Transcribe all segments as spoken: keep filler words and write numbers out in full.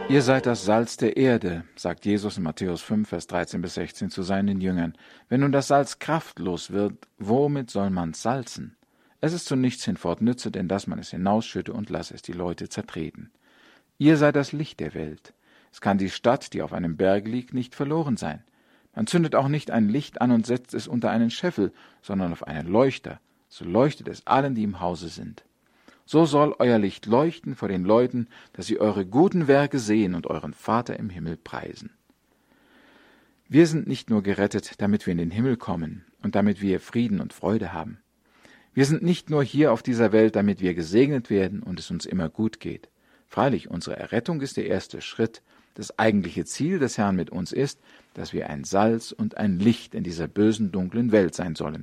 Ihr seid das Salz der Erde, sagt Jesus in Matthäus fünf, Vers dreizehn bis sechzehn zu seinen Jüngern. Wenn nun das Salz kraftlos wird, womit soll man's salzen? Es ist zu nichts hinfort nütze, denn dass man es hinausschütte und lasse es die Leute zertreten. Ihr seid das Licht der Welt. Es kann die Stadt, die auf einem Berg liegt, nicht verloren sein. Man zündet auch nicht ein Licht an und setzt es unter einen Scheffel, sondern auf einen Leuchter. So leuchtet es allen, die im Hause sind. So soll euer Licht leuchten vor den Leuten, dass sie eure guten Werke sehen und euren Vater im Himmel preisen. Wir sind nicht nur gerettet, damit wir in den Himmel kommen und damit wir Frieden und Freude haben. Wir sind nicht nur hier auf dieser Welt, damit wir gesegnet werden und es uns immer gut geht. Freilich, unsere Errettung ist der erste Schritt. Das eigentliche Ziel des Herrn mit uns ist, dass wir ein Salz und ein Licht in dieser bösen, dunklen Welt sein sollen.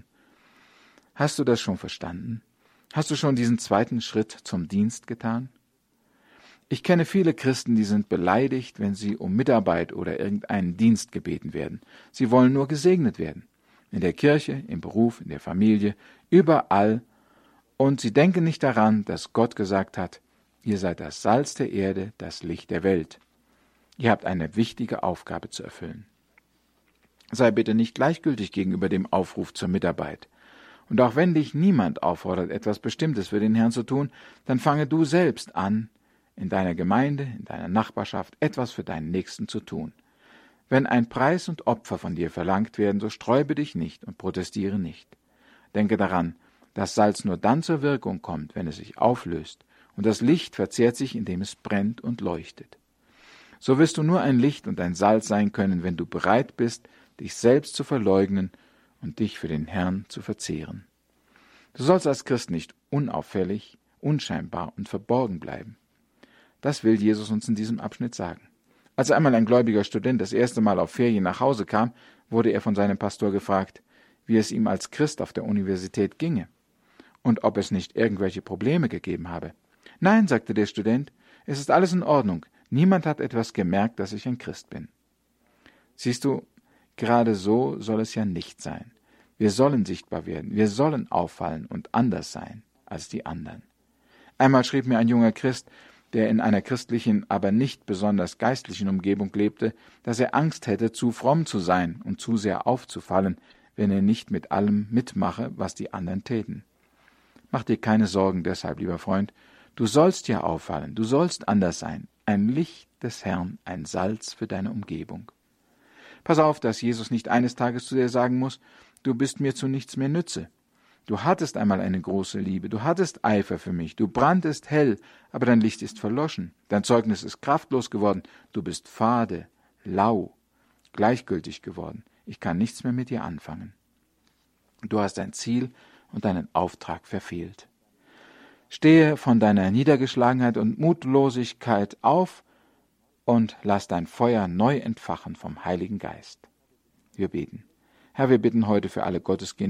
Hast du das schon verstanden? Hast du schon diesen zweiten Schritt zum Dienst getan? Ich kenne viele Christen, die sind beleidigt, wenn sie um Mitarbeit oder irgendeinen Dienst gebeten werden. Sie wollen nur gesegnet werden. In der Kirche, im Beruf, in der Familie, überall. Und sie denken nicht daran, dass Gott gesagt hat, ihr seid das Salz der Erde, das Licht der Welt. Ihr habt eine wichtige Aufgabe zu erfüllen. Sei bitte nicht gleichgültig gegenüber dem Aufruf zur Mitarbeit. Und auch wenn dich niemand auffordert, etwas Bestimmtes für den Herrn zu tun, dann fange du selbst an, in deiner Gemeinde, in deiner Nachbarschaft etwas für deinen Nächsten zu tun. Wenn ein Preis und Opfer von dir verlangt werden, so sträube dich nicht und protestiere nicht. Denke daran, dass Salz nur dann zur Wirkung kommt, wenn es sich auflöst, und das Licht verzehrt sich, indem es brennt und leuchtet. So wirst du nur ein Licht und ein Salz sein können, wenn du bereit bist, dich selbst zu verleugnen und dich für den Herrn zu verzehren. Du sollst als Christ nicht unauffällig, unscheinbar und verborgen bleiben. Das will Jesus uns in diesem Abschnitt sagen. Als einmal ein gläubiger Student das erste Mal auf Ferien nach Hause kam, wurde er von seinem Pastor gefragt, wie es ihm als Christ auf der Universität ginge und ob es nicht irgendwelche Probleme gegeben habe. Nein, sagte der Student, es ist alles in Ordnung. Niemand hat etwas gemerkt, dass ich ein Christ bin. Siehst du, gerade so soll es ja nicht sein. Wir sollen sichtbar werden, wir sollen auffallen und anders sein als die anderen. Einmal schrieb mir ein junger Christ, der in einer christlichen, aber nicht besonders geistlichen Umgebung lebte, dass er Angst hätte, zu fromm zu sein und zu sehr aufzufallen, wenn er nicht mit allem mitmache, was die anderen täten. Mach dir keine Sorgen deshalb, lieber Freund, du sollst ja auffallen, du sollst anders sein, ein Licht des Herrn, ein Salz für deine Umgebung. Pass auf, dass Jesus nicht eines Tages zu dir sagen muss, du bist mir zu nichts mehr nütze. Du hattest einmal eine große Liebe, du hattest Eifer für mich, du branntest hell, aber dein Licht ist verloschen, dein Zeugnis ist kraftlos geworden, du bist fade, lau, gleichgültig geworden, ich kann nichts mehr mit dir anfangen. Du hast dein Ziel und deinen Auftrag verfehlt. Stehe von deiner Niedergeschlagenheit und Mutlosigkeit auf und lass dein Feuer neu entfachen vom Heiligen Geist. Wir beten. Herr, wir bitten heute für alle Gotteskinder,